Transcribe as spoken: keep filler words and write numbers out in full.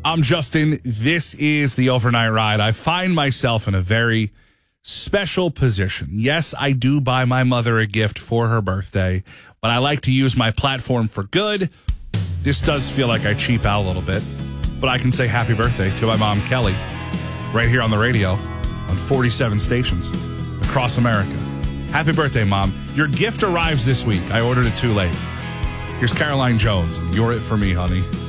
I'm Justin. This is the Overnight Ride. I find myself in a very special position. Yes, I do buy my mother a gift for her birthday, but I like to use my platform for good. This does feel like I cheap out a little bit, but I can say happy birthday to my mom, Kelly, right here on the radio on forty-seven stations across America. Happy birthday, Mom. Your gift arrives this week. I ordered it too late. Here's Caroline Jones. You're it for me, honey.